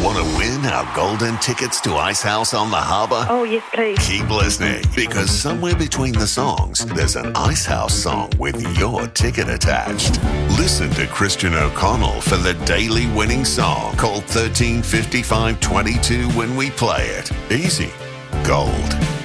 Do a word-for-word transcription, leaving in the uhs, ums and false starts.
Want to win our golden tickets to Icehouse on the Harbour? Oh, yes, please. Keep listening, because somewhere between the songs, there's an Icehouse song with your ticket attached. Listen to Christian O'Connell for the daily winning song. Call thirteen fifty-five twenty-two when we play it. Easy. Gold.